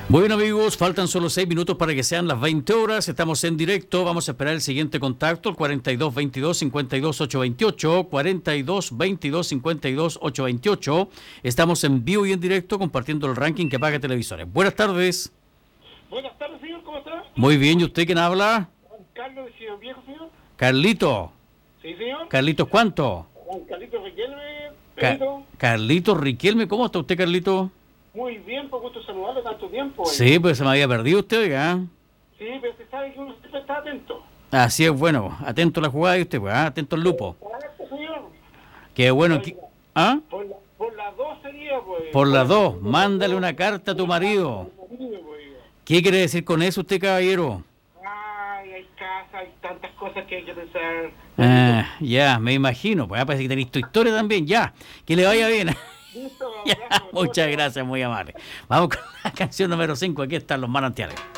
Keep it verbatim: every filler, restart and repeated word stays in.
Bueno amigos, faltan solo seis minutos para que sean las veinte horas, estamos en directo, vamos a esperar el siguiente contacto, el cuarenta y dos veintidós cincuenta y dos ochocientos veintiocho, cuarenta y dos veintidós cincuenta y dos ochocientos veintiocho, estamos en vivo y en directo compartiendo el ranking que paga televisores. Buenas tardes. Buenas tardes, señor, ¿cómo está? Muy bien, ¿y usted quién habla? Juan Carlos de Ciudad Viejo, señor. Carlito. Sí, señor. ¿Carlitos cuánto? Juan Carlito Riquelme, Ca- Pedro. Carlitos Riquelme, ¿cómo está usted, Carlito? Muy bien, por gusto saludarlo tanto tiempo. oiga. Sí, pues se me había perdido usted, oiga. Sí, pero usted sabe que uno siempre está atento. Así es, bueno, atento a la jugada de usted, pues, ¿ah? Atento al lupo. Correcto, señor. Qué bueno. que- ¿Ah? Por, la, por las dos sería, pues. Por las dos, mándale una carta a tu marido. ¿Qué quiere decir con eso usted, caballero? Ay, hay casa, hay tantas cosas que hay que pensar. Ah, ya, me imagino, pues ah, parece que tenéis tu historia también, ya, que le vaya bien. Listo, Ya, abrazo, muchas chao. gracias, muy amable. Vamos con la canción número cinco, aquí están los manantiales.